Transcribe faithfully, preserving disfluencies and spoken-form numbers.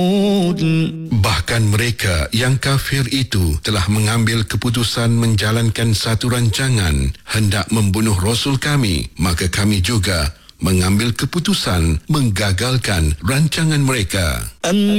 Bahkan mereka yang kafir itu telah mengambil keputusan menjalankan satu rancangan hendak membunuh Rasul kami, maka kami juga mengambil keputusan menggagalkan rancangan mereka.